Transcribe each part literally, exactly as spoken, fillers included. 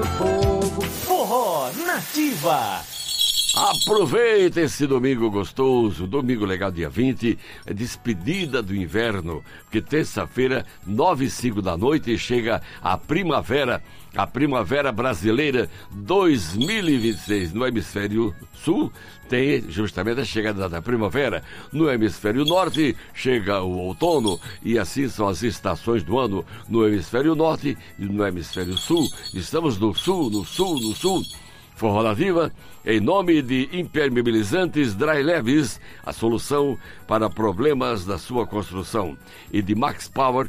Povo Forró Nativa. Aproveita esse domingo gostoso, domingo legal, dia vinte, é despedida do inverno, porque terça-feira, nove e cinco da noite, chega a primavera, a primavera brasileira dois mil e vinte e seis. No hemisfério sul tem justamente a chegada da primavera, no hemisfério norte chega o outono, e assim são as estações do ano no hemisfério norte e no hemisfério sul. Estamos no sul, no sul, no sul. Forró Nativa, em nome de Impermeabilizantes Dry Leves, a solução para problemas da sua construção. E de Max Power,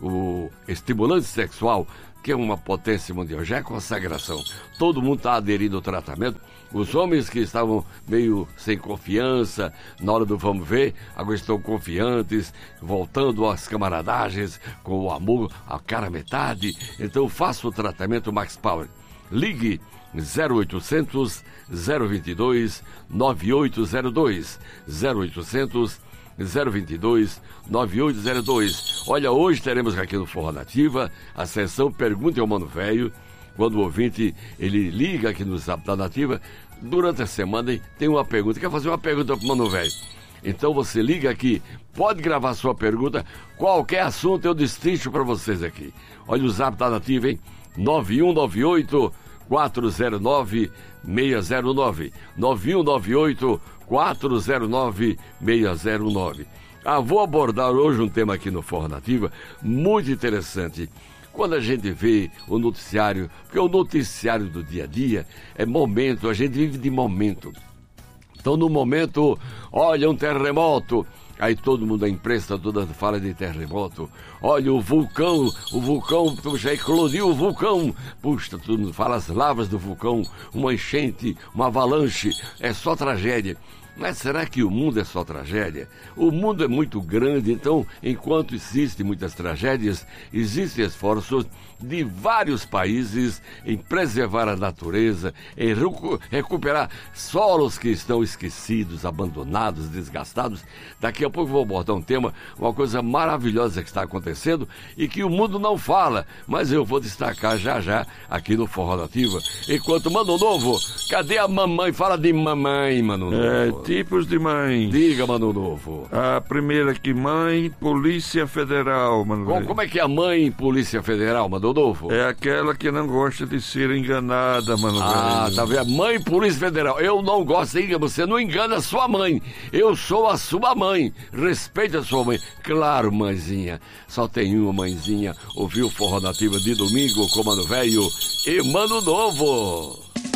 o estimulante sexual, que é uma potência mundial, já é consagração. Todo mundo está aderindo ao tratamento. Os homens que estavam meio sem confiança na hora do vamos ver, agora estão confiantes, voltando às camaradagens, com o amor, a cara metade. Então faça o tratamento Max Power. Ligue zero oitocentos, zero vinte e dois, nove oito zero dois, zero oitocentos, zero vinte e dois, nove oito zero dois. Olha, hoje teremos aqui no Forró Nativa a sessão Pergunte ao Mano Velho. Quando o ouvinte, ele liga aqui no Zap da Nativa, durante a semana tem uma pergunta, quer fazer uma pergunta para o Mano Velho. Então você liga aqui, pode gravar sua pergunta, qualquer assunto eu destrincho para vocês aqui. Olha o Zap da Nativa, hein? nove um nove oito, quatro zero nove, seis zero nove, nove um nove oito, quatro zero nove, seis zero nove. Ah, vou abordar hoje um tema aqui no Forró Nativa muito interessante. Quando a gente vê o noticiário, porque o noticiário do dia a dia é momento, a gente vive de momento. Então, no momento, olha, um terremoto. Aí todo mundo, a imprensa toda fala de terremoto. Olha, o vulcão, o vulcão, já eclodiu o vulcão. Puxa, todo mundo fala as lavas do vulcão, uma enchente, uma avalanche. É só tragédia. Mas será que o mundo é só tragédia? O mundo é muito grande, então, enquanto existem muitas tragédias, existem esforços de vários países em preservar a natureza, em recu- recuperar solos que estão esquecidos, abandonados, desgastados. Daqui a pouco eu vou abordar um tema, uma coisa maravilhosa que está acontecendo e que o mundo não fala, mas eu vou destacar já já aqui no Forró Nativa. Enquanto, Mano Novo, cadê a mamãe? Fala de mamãe, Mano Novo. É, tipos de mãe. Diga, Mano Novo. A primeira que mãe, Polícia Federal, Mano. Como, como é que é a mãe Polícia Federal, Mano Novo? É aquela que não gosta de ser enganada, Mano. Ah, velho. tá vendo? Mãe Polícia Federal. Eu não gosto, hein? Você não engana a sua mãe. Eu sou a sua mãe. Respeite a sua mãe. Claro, mãezinha. Só tem uma mãezinha. Ouviu o Forró Nativa de domingo com Mano Velho e Mano Novo.